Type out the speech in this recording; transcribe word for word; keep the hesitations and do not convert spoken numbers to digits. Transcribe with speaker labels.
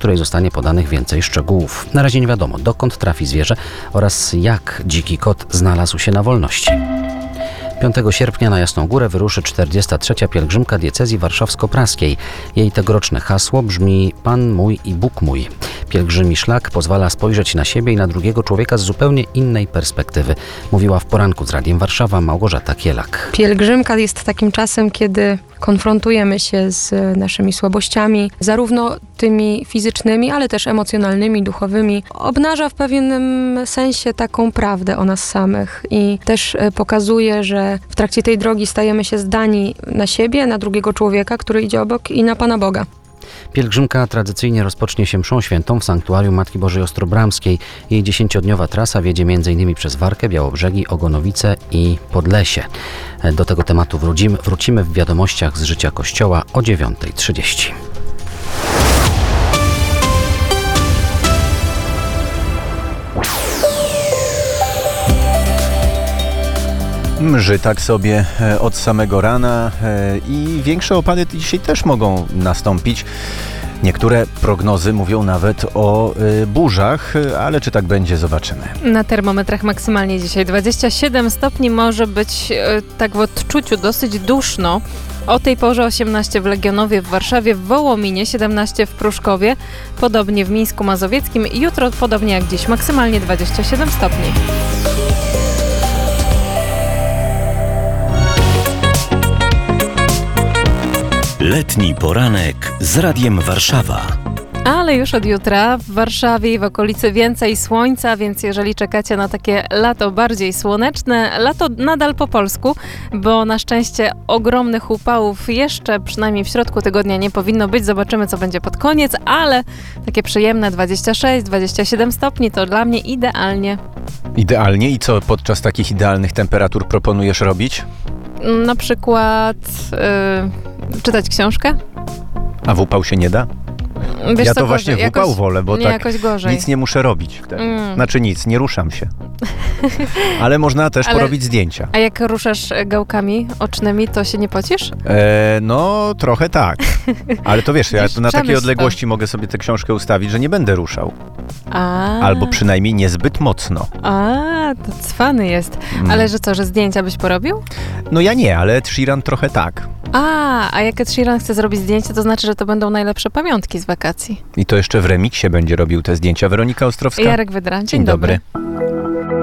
Speaker 1: której zostanie podanych więcej szczegółów. Na razie nie wiadomo, dokąd trafi zwierzę oraz jak dziki kot znalazł się na wolności. piątego sierpnia na Jasną Górę wyruszy czterdziesta trzecia pielgrzymka diecezji warszawsko-praskiej. Jej tegoroczne hasło brzmi Pan mój i Bóg mój. Pielgrzymi szlak pozwala spojrzeć na siebie i na drugiego człowieka z zupełnie innej perspektywy. Mówiła w poranku z Radiem Warszawa Małgorzata Kielak.
Speaker 2: Pielgrzymka jest takim czasem, kiedy konfrontujemy się z naszymi słabościami, zarówno tymi fizycznymi, ale też emocjonalnymi, duchowymi. Obnaża w pewnym sensie taką prawdę o nas samych i też pokazuje, że w trakcie tej drogi stajemy się zdani na siebie, na drugiego człowieka, który idzie obok i na Pana Boga.
Speaker 1: Pielgrzymka tradycyjnie rozpocznie się mszą świętą w sanktuarium Matki Bożej Ostrobramskiej. Jej dziesięciodniowa trasa wiedzie m.in. przez Warkę, Białobrzegi, Ogonowice i Podlesie. Do tego tematu wrócimy, wrócimy w wiadomościach z życia Kościoła o dziewiąta trzydzieści.
Speaker 3: Mrzy tak sobie od samego rana i większe opady dzisiaj też mogą nastąpić. Niektóre prognozy mówią nawet o y, burzach, ale czy tak będzie, zobaczymy.
Speaker 4: Na termometrach maksymalnie dzisiaj dwadzieścia siedem stopni, może być y, tak w odczuciu dosyć duszno. O tej porze osiemnaście w Legionowie, w Warszawie, w Wołominie, siedemnaście w Pruszkowie, podobnie w Mińsku Mazowieckim. Jutro podobnie jak dziś, maksymalnie dwadzieścia siedem stopni.
Speaker 5: Letni poranek z Radiem Warszawa.
Speaker 4: Ale już od jutra w Warszawie i w okolicy więcej słońca, więc jeżeli czekacie na takie lato bardziej słoneczne, lato nadal po polsku, bo na szczęście ogromnych upałów jeszcze przynajmniej w środku tygodnia nie powinno być. Zobaczymy, co będzie pod koniec, ale takie przyjemne dwadzieścia sześć dwadzieścia siedem stopni to dla mnie idealnie.
Speaker 3: Idealnie? I co podczas takich idealnych temperatur proponujesz robić?
Speaker 4: Na przykład yy, czytać książkę.
Speaker 3: A w upał się nie da?
Speaker 4: Wiesz,
Speaker 3: ja to
Speaker 4: co,
Speaker 3: właśnie
Speaker 4: gorzej,
Speaker 3: w upał
Speaker 4: jakoś,
Speaker 3: wolę, bo
Speaker 4: nie,
Speaker 3: tak
Speaker 4: jakoś gorzej.
Speaker 3: Nic nie muszę robić wtedy.
Speaker 4: Mm.
Speaker 3: Znaczy nic, nie ruszam się. Ale można też
Speaker 4: Ale,
Speaker 3: porobić zdjęcia.
Speaker 4: A jak ruszasz gałkami ocznymi, to się nie pocisz?
Speaker 3: E, no, trochę tak. Ale to wiesz, ja to na takiej odległości
Speaker 4: to.
Speaker 3: mogę sobie tę książkę ustawić, że nie będę ruszał.
Speaker 4: A.
Speaker 3: Albo przynajmniej niezbyt mocno.
Speaker 4: A, to cwany jest.
Speaker 3: Mm.
Speaker 4: Ale że co, że zdjęcia byś porobił?
Speaker 3: No ja nie, ale Ed Sheeran trochę tak.
Speaker 4: A, a jak Ed Sheeran chce zrobić zdjęcie, to znaczy, że to będą najlepsze pamiątki z wakacji.
Speaker 3: I to jeszcze w remiksie będzie robił te zdjęcia. Weronika Ostrowska.
Speaker 4: Jarek Wydra. Dzień,
Speaker 3: Dzień dobry.
Speaker 4: dobry.